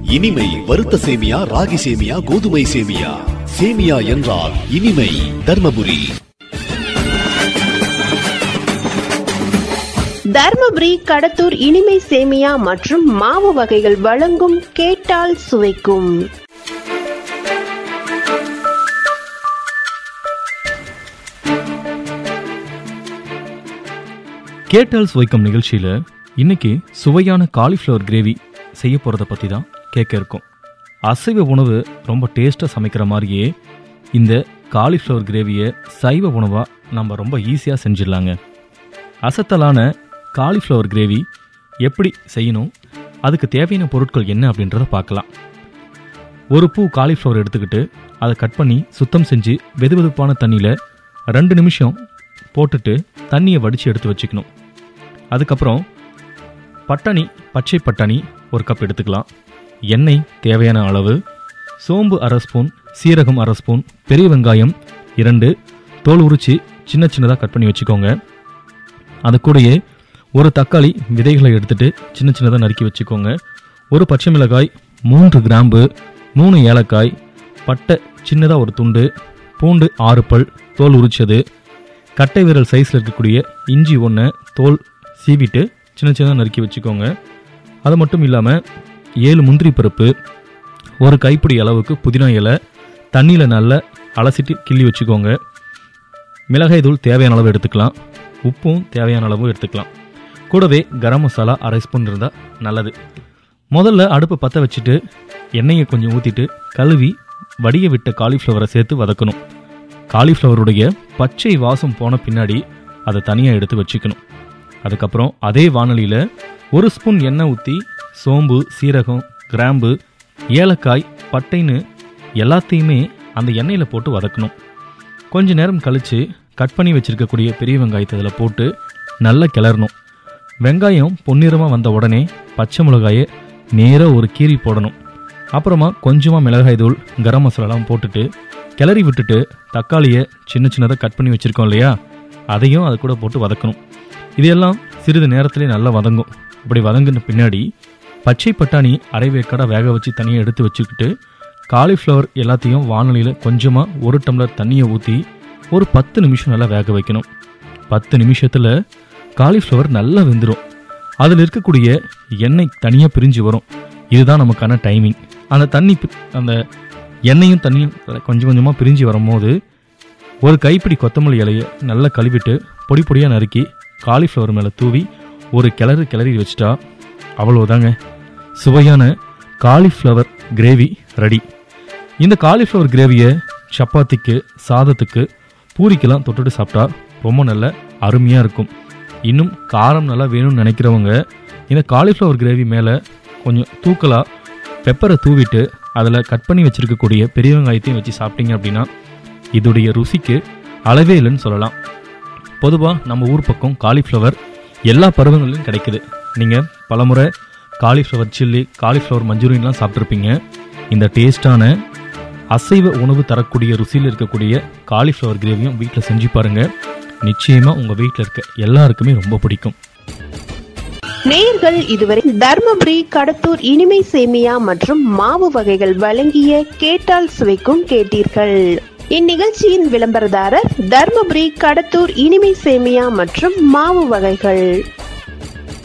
இனிமை வறுத்த சேமியா, ராகி சேமியா, கோதுமை சேமியா. சேமியா என்றால் இனிமை. தர்மபுரி. தர்மபுரி கடத்தூர் இனிமை சேமியா மற்றும் மாவு வகைகள் வழங்கும் கேட்டால் சுவைக்கும். கேட்டால் சுவைக்கும் நிகழ்ச்சியில இன்னைக்கு சுவையான காலிஃப்ளவர் கிரேவி செய்ய போறத பத்தி தான் கேட்க இருக்கோம். அசைவ உணவு ரொம்ப டேஸ்டா சமைக்கிற மாதிரியே இந்த காலிஃப்ளவர் கிரேவியை சைவ உணவா நம்ம ரொம்ப ஈஸியா செஞ்சிடலாங்க. அசத்தலான காலிஃப்ளவர் கிரேவி எப்படி செய்யணும், அதுக்கு தேவையான பொருட்கள் என்ன அப்படின்றத பார்க்கலாம். ஒரு பூ காலிஃப்ளவர் எடுத்துக்கிட்டு அதை கட் பண்ணி சுத்தம் செஞ்சு வெதுவெதுப்பான தண்ணியில் 2 நிமிஷம் போட்டுட்டு தண்ணியை வடித்து எடுத்து வச்சுக்கணும். அதுக்கப்புறம் பட்டாணி, பச்சை பட்டாணி 1 கப் எடுத்துக்கலாம். எண்ணெய் தேவையான அளவு, சோம்பு 1/2 ஸ்பூன், சீரகம் 1/2 ஸ்பூன், பெரிய வெங்காயம் 2 தோல் உரித்து சின்ன சின்னதாக கட் பண்ணி வச்சுக்கோங்க. அது கூடயே 1 தக்காளி விதைகளை எடுத்துட்டு சின்ன சின்னதாக நறுக்கி வச்சுக்கோங்க. 1 பச்சை மிளகாய், 3 கிராம்பு, 3 ஏலக்காய், பட்டை சின்னதாக 1 துண்டு, பூண்டு 6 பல் தோல் உரிச்சது, கட்டை விரல் சைஸில் இருக்கக்கூடிய இஞ்சி 1 தோல் சீவிட்டு சின்ன சின்னதாக நறுக்கி வச்சுக்கோங்க. அது மட்டும் இல்லாமல் 7 முந்திரி பருப்பு, 1 கைப்பிடி அளவுக்கு புதினா இலை தண்ணியில் நல்லா அலசிட்டு கிள்ளி வச்சுக்கோங்க. மிளகாய் தூள் தேவையான அளவு எடுத்துக்கலாம். உப்பும் தேவையான அளவு எடுத்துக்கலாம். கூடவே கரம் மசாலா 1/2 ஸ்பூன் இருந்தால் நல்லது. முதல்ல அடுப்பை பற்ற வச்சுட்டு எண்ணெயை கொஞ்சம் ஊற்றிட்டு கழுவி வடிய விட்ட காலிஃப்ளவரை சேர்த்து வதக்கணும். காலிஃப்ளவருடைய பச்சை வாசம் போன பின்னாடி அதை தனியாக எடுத்து வச்சுக்கணும். அதுக்கப்புறம் அதே வாணலியில் 1 ஸ்பூன் எண்ணெய் ஊற்றி சோம்பு, சீரகம், கிராம்பு, ஏலக்காய், பட்டைன்னு எல்லாத்தையுமே அந்த எண்ணெயில் போட்டு வதக்கணும். கொஞ்ச நேரம் கழித்து கட் பண்ணி வச்சுருக்கக்கூடிய பெரிய வெங்காயத்தை அதில் போட்டு நல்லா கிளறணும். வெங்காயம் பொன்னிறமாக வந்த உடனே பச்சை மிளகாயை நேராக ஒரு கீரி போடணும். அப்புறமா கொஞ்சமாக மிளகாய் தூள், கரம் மசாலாலாம் போட்டுட்டு கிளறி விட்டுட்டு தக்காளியை சின்ன சின்னதாக கட் பண்ணி வச்சுருக்கோம் இல்லையா, அதையும் அது கூட போட்டு வதக்கணும். இதையெல்லாம் சிறிது நேரத்திலே நல்லா வதங்கும். அப்படி வதங்கின பின்னாடி பச்சை பட்டாணி அரை வேக்காடாக வேக வச்சு தனியாக எடுத்து வச்சுக்கிட்டு காலிஃப்ளவர் எல்லாத்தையும் வானொலியில் கொஞ்சமாக 1 டம்ளர் தண்ணியை ஊற்றி ஒரு 10 நிமிஷம் நல்லா வேக வைக்கணும். 10 நிமிஷத்தில் காலிஃப்ளவர் நல்லா வெந்துடும். அதில் இருக்கக்கூடிய எண்ணெய் தனியாக பிரிஞ்சு வரும். இதுதான் நமக்கான டைமிங். அந்த எண்ணெயும் தண்ணியும் கொஞ்சம் கொஞ்சமாக பிரிஞ்சு வரும்போது 1 கைப்பிடி கொத்தமல்லி இலையை நல்லா கழுவிட்டு பொடி பொடியாக நறுக்கி காலிஃப்ளவர் மேலே தூவி ஒரு கிளறி வச்சுட்டா அவ்வளோதாங்க, சுவையான காலிஃப்ளவர் கிரேவி ரெடி. இந்த காலிஃப்ளவர் கிரேவியை சப்பாத்திக்கு, சாதத்துக்கு, பூரிக்கெல்லாம் தொட்டுட்டு சாப்பிட்டா ரொம்ப நல்ல அருமையாக இருக்கும். இன்னும் காரம் நல்லா வேணும்னு நினைக்கிறவங்க இந்த காலிஃப்ளவர் கிரேவி மேலே கொஞ்சம் தூக்கலாக பெப்பரை தூவிட்டு அதில் கட் பண்ணி வச்சுருக்கக்கூடிய பெரிய வெங்காயத்தையும் வச்சு சாப்பிட்டீங்க அப்படின்னா இதோடைய ருசிக்கு அளவே இல்லைன்னு சொல்லலாம். பொதுவாக நம்ம ஊர் பக்கம் காலிஃப்ளவர் எல்லா பருவங்களிலும் கிடைக்குது. நீங்கள் பலமுறை காலிஃப்ளவர் சில்லி, காலிஃப்ளவர் மஞ்சூரியன்லாம் சாப்பிட்ருப்பீங்க. இந்த டேஸ்டான அசைவ உணவு தரக்கூடிய ருசியில் இருக்கக்கூடிய காலிஃப்ளவர் கிரேவியும் வீட்டில் செஞ்சு பாருங்கள். நிச்சயமாக உங்கள் வீட்டில் இருக்க எல்லாருக்குமே ரொம்ப பிடிக்கும். நேயர்கள் இதுவரை தர்மபுரி கடத்தூர் இனிமை சேமியா மற்றும் மாவு வகைகள் வழங்கிய கேட்டால் சுவைக்கும் கேட்டீர்கள். இந்நிகழ்ச்சியின் விளம்பரதாரர் தர்மபுரி கடத்தூர் இனிமை சேமியா மற்றும் மாவு வகைகள்.